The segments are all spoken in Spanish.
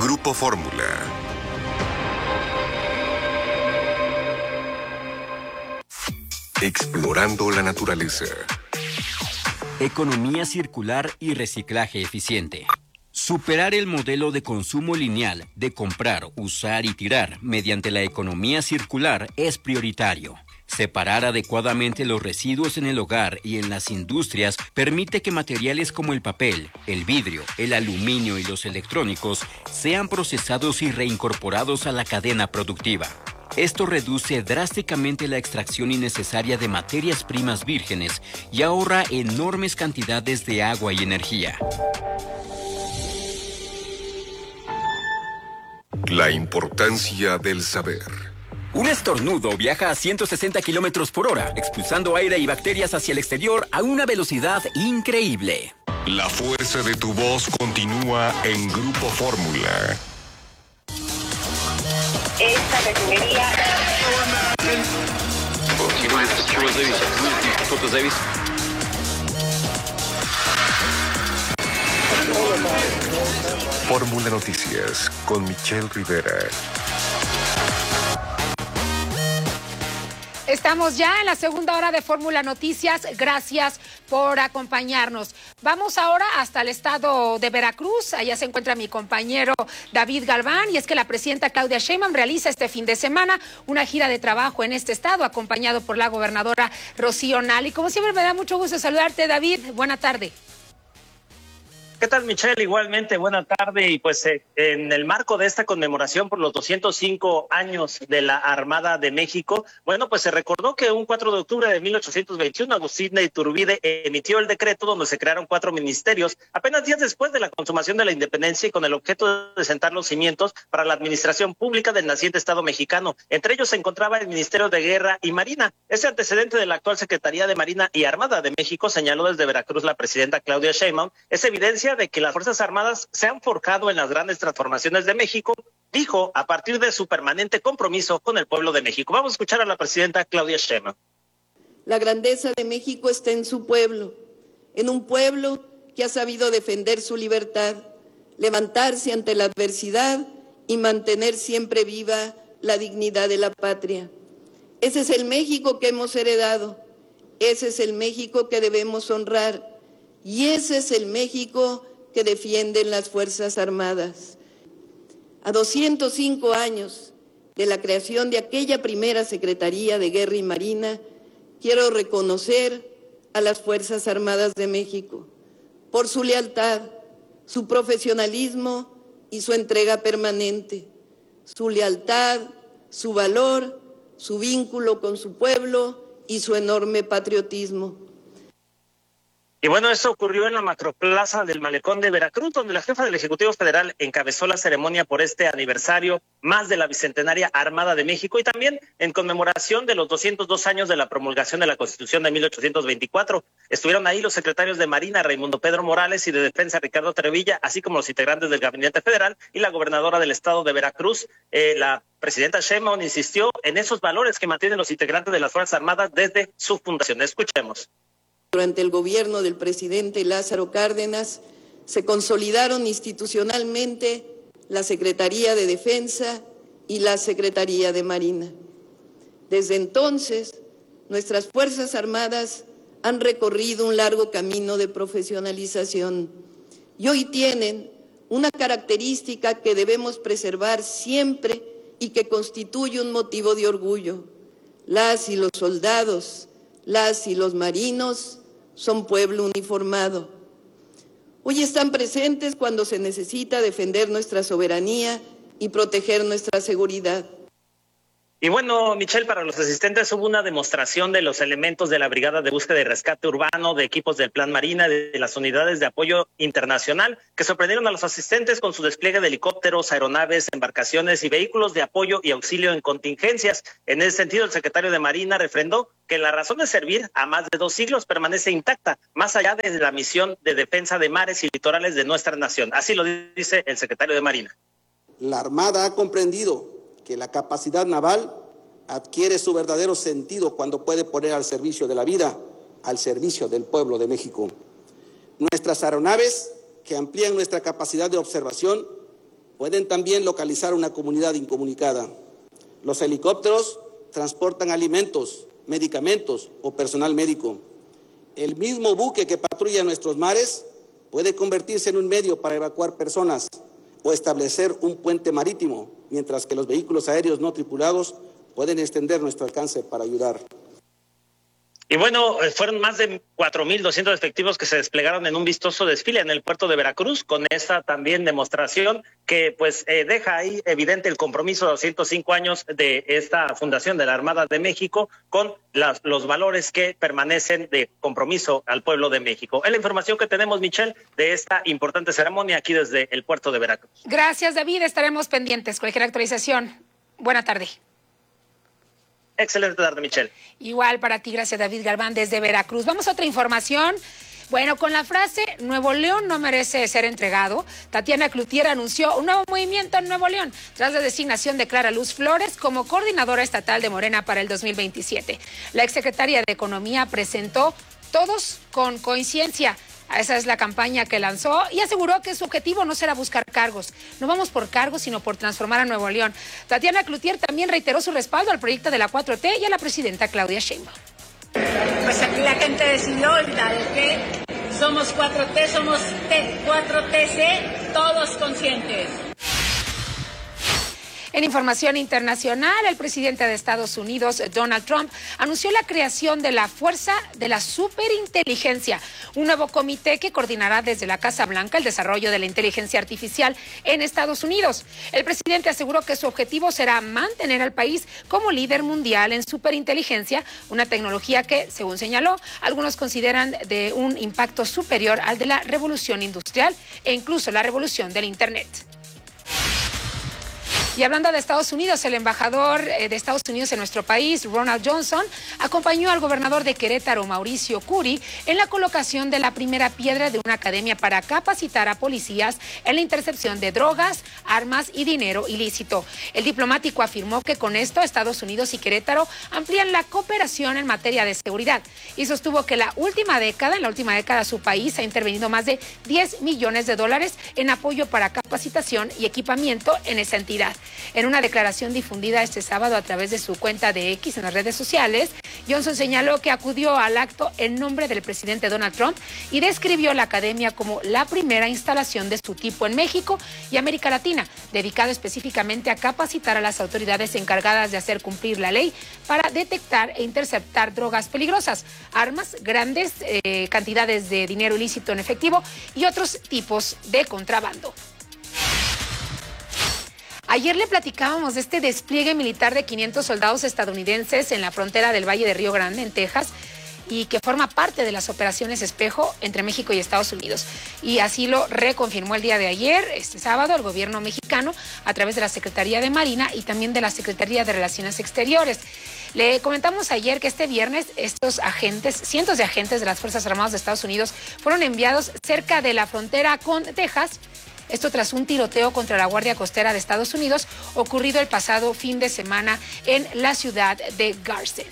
Grupo Fórmula. Explorando la naturaleza. Economía circular y reciclaje eficiente. Superar el modelo de consumo lineal de comprar, usar y tirar mediante la economía circular es prioritario. Separar adecuadamente los residuos en el hogar y en las industrias permite que materiales como el papel, el vidrio, el aluminio y los electrónicos sean procesados y reincorporados a la cadena productiva. Esto reduce drásticamente la extracción innecesaria de materias primas vírgenes y ahorra enormes cantidades de agua y energía. La importancia del saber. Un estornudo viaja a 160 kilómetros por hora, expulsando aire y bacterias hacia el exterior a una velocidad increíble. La fuerza de tu voz continúa en Grupo Fórmula. Esta refinería... Fórmula Noticias con Michelle Rivera. Estamos ya en la segunda hora de Fórmula Noticias. Gracias por acompañarnos. Vamos ahora hasta el estado de Veracruz. Allá se encuentra mi compañero David Galván. Y es que la presidenta Claudia Sheinbaum realiza este fin de semana una gira de trabajo en este estado, acompañado por la gobernadora Rocío Nale. Y como siempre, me da mucho gusto saludarte, David. Buena tarde. ¿Qué tal, Michelle? Igualmente, buena tarde. Y pues en el marco de esta conmemoración por los 205 años de la Armada de México, bueno, pues se recordó que un 4 de octubre de 1821, Agustín de Iturbide emitió el decreto donde se crearon 4 ministerios, apenas días después de la consumación de la independencia y con el objeto de sentar los cimientos para la administración pública del naciente Estado mexicano. Entre ellos se encontraba el Ministerio de Guerra y Marina. Ese antecedente de la actual Secretaría de Marina y Armada de México, señaló desde Veracruz la presidenta Claudia Sheinbaum, es evidencia de que las Fuerzas Armadas se han forjado en las grandes transformaciones de México, dijo, a partir de su permanente compromiso con el pueblo de México. Vamos a escuchar a la presidenta Claudia Sheinbaum. La grandeza de México está en su pueblo, en un pueblo que ha sabido defender su libertad, levantarse ante la adversidad y mantener siempre viva la dignidad de la patria. Ese es el México que hemos heredado, ese es el México que debemos honrar y ese es el México que defienden las Fuerzas Armadas. A 205 años de la creación de aquella primera Secretaría de Guerra y Marina, quiero reconocer a las Fuerzas Armadas de México por su lealtad, su profesionalismo y su entrega permanente, su lealtad, su valor, su vínculo con su pueblo y su enorme patriotismo. Y bueno, esto ocurrió en la macroplaza del Malecón de Veracruz, donde la jefa del Ejecutivo Federal encabezó la ceremonia por este aniversario más de la Bicentenaria Armada de México y también en conmemoración de los 202 años de la promulgación de la Constitución de 1824. Estuvieron ahí los secretarios de Marina, Raimundo Pedro Morales, y de Defensa, Ricardo Trevilla, así como los integrantes del Gabinete Federal y la gobernadora del estado de Veracruz. La presidenta Sheinbaum insistió en esos valores que mantienen los integrantes de las Fuerzas Armadas desde su fundación. Escuchemos. Durante el gobierno del presidente Lázaro Cárdenas se consolidaron institucionalmente la Secretaría de Defensa y la Secretaría de Marina. Desde entonces, nuestras Fuerzas Armadas han recorrido un largo camino de profesionalización y hoy tienen una característica que debemos preservar siempre y que constituye un motivo de orgullo. Las y los soldados, las y los marinos son pueblo uniformado. Hoy están presentes cuando se necesita defender nuestra soberanía y proteger nuestra seguridad. Y bueno, Michelle, para los asistentes hubo una demostración de los elementos de la Brigada de Búsqueda y Rescate Urbano, de equipos del Plan Marina, de las unidades de apoyo internacional, que sorprendieron a los asistentes con su despliegue de helicópteros, aeronaves, embarcaciones y vehículos de apoyo y auxilio en contingencias. En ese sentido, el secretario de Marina refrendó que la razón de servir a más de 2 siglos permanece intacta, más allá de la misión de defensa de mares y litorales de nuestra nación. Así lo dice el secretario de Marina. La Armada ha comprendido que la capacidad naval adquiere su verdadero sentido cuando puede poner al servicio de la vida, al servicio del pueblo de México. Nuestras aeronaves, que amplían nuestra capacidad de observación, Pueden también localizar una comunidad incomunicada. Los helicópteros transportan alimentos, medicamentos o personal médico. El mismo buque que patrulla nuestros mares puede convertirse en un medio para evacuar personas o establecer un puente marítimo, mientras que los vehículos aéreos no tripulados pueden extender nuestro alcance para ayudar. Y bueno, fueron más de 4,200 efectivos que se desplegaron en un vistoso desfile en el puerto de Veracruz, con esta también demostración que pues deja ahí evidente el compromiso de 205 años de esta fundación de la Armada de México con los valores que permanecen de compromiso al pueblo de México. Es la información que tenemos, Michelle, de esta importante ceremonia aquí desde el puerto de Veracruz. Gracias, David. Estaremos pendientes. Cualquier actualización. Buena tarde. Excelente tarde, Michelle. Igual para ti, gracias, David Galván, desde Veracruz. Vamos a otra información. Bueno, con la frase Nuevo León no merece ser entregado, Tatiana Cloutier anunció un nuevo movimiento en Nuevo León tras la designación de Clara Luz Flores como coordinadora estatal de Morena para el 2027. La exsecretaria de Economía presentó Todos con Coincidencia. Esa es la campaña que lanzó y aseguró que su objetivo no será buscar cargos. No vamos por cargos, sino por transformar a Nuevo León. Tatiana Cloutier también reiteró su respaldo al proyecto de la 4T y a la presidenta Claudia Sheinbaum. Pues aquí la gente decidió que somos 4T, somos 4TC, todos conscientes. En información internacional, el presidente de Estados Unidos, Donald Trump, anunció la creación de la Fuerza de la Superinteligencia, un nuevo comité que coordinará desde la Casa Blanca el desarrollo de la inteligencia artificial en Estados Unidos. El presidente aseguró que su objetivo será mantener al país como líder mundial en superinteligencia, una tecnología que, según señaló, algunos consideran de un impacto superior al de la revolución industrial e incluso la revolución del Internet. Y hablando de Estados Unidos, el embajador de Estados Unidos en nuestro país, Ronald Johnson, acompañó al gobernador de Querétaro, Mauricio Curi, en la colocación de la primera piedra de una academia para capacitar a policías en la intercepción de drogas, armas y dinero ilícito. El diplomático afirmó que con esto Estados Unidos y Querétaro amplían la cooperación en materia de seguridad y sostuvo que en la última década su país ha intervenido más de $10 millones en apoyo para capacitación y equipamiento en esa entidad. En una declaración difundida este sábado a través de su cuenta de X en las redes sociales, Johnson señaló que acudió al acto en nombre del presidente Donald Trump y describió la academia como la primera instalación de su tipo en México y América Latina, dedicada específicamente a capacitar a las autoridades encargadas de hacer cumplir la ley para detectar e interceptar drogas peligrosas, armas, grandes cantidades de dinero ilícito en efectivo y otros tipos de contrabando. Ayer le platicábamos de este despliegue militar de 500 soldados estadounidenses en la frontera del Valle de Río Grande, en Texas, y que forma parte de las operaciones Espejo entre México y Estados Unidos. Y así lo reconfirmó el día de ayer, este sábado, el gobierno mexicano, a través de la Secretaría de Marina y también de la Secretaría de Relaciones Exteriores. Le comentamos ayer que este viernes estos agentes, cientos de agentes de las Fuerzas Armadas de Estados Unidos, fueron enviados cerca de la frontera con Texas. Esto tras un tiroteo contra la Guardia Costera de Estados Unidos ocurrido el pasado fin de semana en la ciudad de García.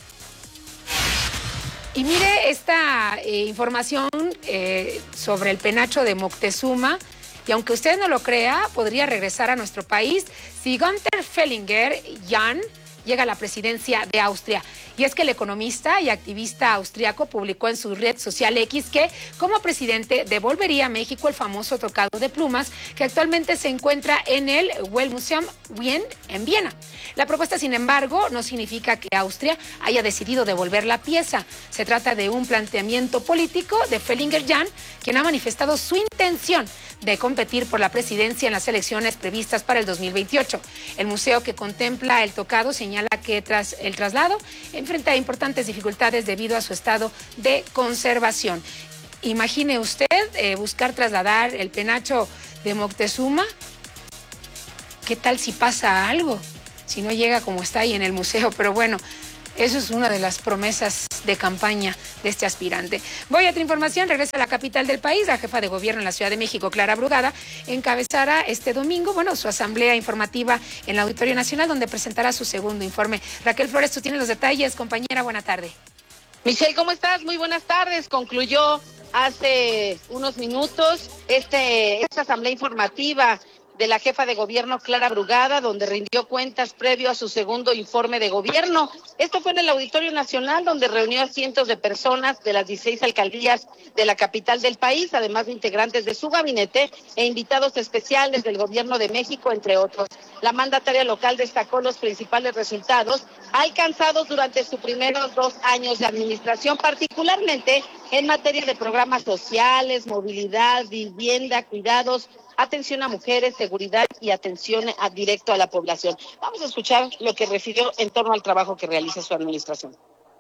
Y mire esta información sobre el penacho de Moctezuma, y aunque usted no lo crea, podría regresar a nuestro país si Günther Fehlinger Jan llega a la presidencia de Austria. Y es que el economista y activista austriaco publicó en su red social X que, como presidente, devolvería a México el famoso tocado de plumas que actualmente se encuentra en el Weltmuseum Wien en Viena. La propuesta, sin embargo, no significa que Austria haya decidido devolver la pieza. Se trata de un planteamiento político de Fehlinger Jan, quien ha manifestado su intención de competir por la presidencia en las elecciones previstas para el 2028. El museo que contempla el tocado señala que tras el traslado enfrenta importantes dificultades debido a su estado de conservación. Imagine usted buscar trasladar el penacho de Moctezuma. ¿Qué tal si pasa algo? Si no llega como está ahí en el museo, pero bueno, eso es una de las promesas de campaña de este aspirante. Voy a otra información, regresa a la capital del país. La jefa de gobierno en la Ciudad de México, Clara Brugada, encabezará este domingo, su asamblea informativa en el Auditorio Nacional, donde presentará su segundo informe. Raquel Flores, tú tienes los detalles, compañera, buena tarde. Michelle, ¿cómo estás? Muy buenas tardes. Concluyó hace unos minutos esta asamblea informativa de la jefa de gobierno Clara Brugada, donde rindió cuentas previo a su segundo informe de gobierno. Esto fue en el Auditorio Nacional, donde reunió a cientos de personas de las 16 alcaldías de la capital del país, además de integrantes de su gabinete e invitados especiales del gobierno de México, entre otros. La mandataria local destacó los principales resultados alcanzados durante sus primeros 2 años de administración, particularmente en materia de programas sociales, movilidad, vivienda, cuidados, atención a mujeres, seguridad y atención directo a la población. Vamos a escuchar lo que refirió en torno al trabajo que realiza su administración.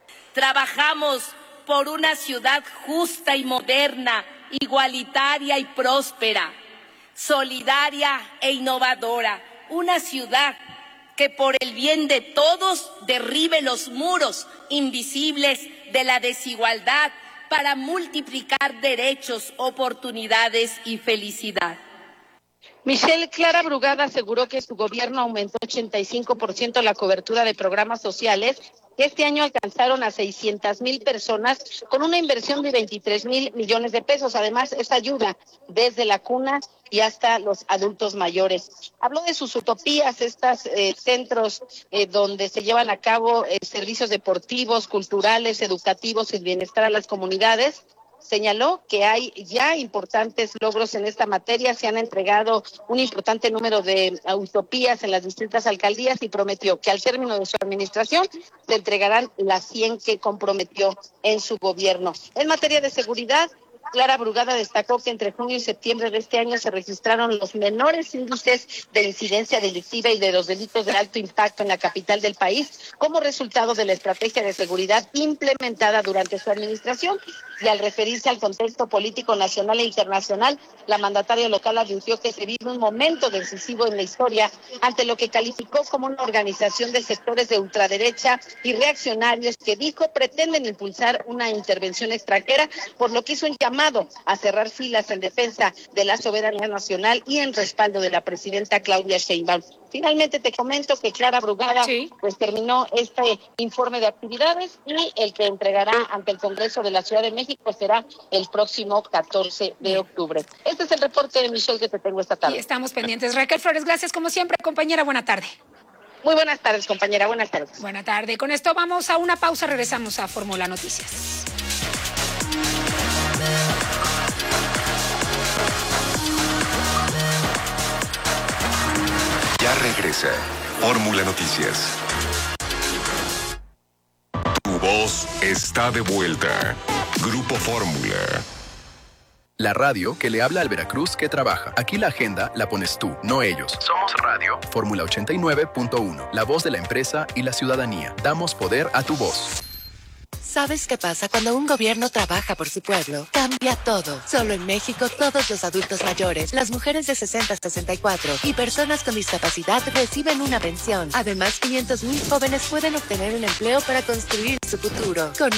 Trabajamos por una ciudad justa y moderna, igualitaria y próspera, solidaria e innovadora. Una ciudad que por el bien de todos derribe los muros invisibles de la desigualdad para multiplicar derechos, oportunidades y felicidad. Michelle, Clara Brugada aseguró que su gobierno aumentó 85% la cobertura de programas sociales, que este año alcanzaron a 600,000 personas con una inversión de 23,000 millones de pesos. Además, esta ayuda desde la cuna y hasta los adultos mayores. Habló de sus utopías, estos centros donde se llevan a cabo servicios deportivos, culturales, educativos y bienestar a las comunidades. Señaló que hay ya importantes logros en esta materia, se han entregado un importante número de utopías en las distintas alcaldías y prometió que al término de su administración se entregarán las 100 que comprometió en su gobierno. En materia de seguridad, Clara Brugada destacó que entre junio y septiembre de este año se registraron los menores índices de incidencia delictiva y de los delitos de alto impacto en la capital del país como resultado de la estrategia de seguridad implementada durante su administración. Y al referirse al contexto político nacional e internacional, la mandataria local advirtió que se vive un momento decisivo en la historia ante lo que calificó como una organización de sectores de ultraderecha y reaccionarios que dijo pretenden impulsar una intervención extranjera, por lo que hizo un llamado a cerrar filas en defensa de la soberanía nacional y en respaldo de la presidenta Claudia Sheinbaum. Finalmente te comento que Clara Brugada pues terminó este informe de actividades y el que entregará ante el Congreso de la Ciudad de México será el próximo 14 de octubre. Este es el reporte de Michelle que te tengo esta tarde. Y estamos pendientes. Raquel Flores, gracias como siempre, compañera. Buena tarde. Muy buenas tardes, compañera. Buenas tardes. Buena tarde. Con esto vamos a una pausa. Regresamos a Fórmula Noticias. Ya regresa Fórmula Noticias. Tu voz está de vuelta. Grupo Fórmula. La radio que le habla al Veracruz que trabaja. Aquí la agenda la pones tú, no ellos. Somos Radio Fórmula 89.1, la voz de la empresa y la ciudadanía. Damos poder a tu voz. ¿Sabes qué pasa cuando un gobierno trabaja por su pueblo? Cambia todo. Solo en México, todos los adultos mayores, las mujeres de 60 a 64 y personas con discapacidad reciben una pensión. Además, 500,000 jóvenes pueden obtener un empleo para construir su futuro. Con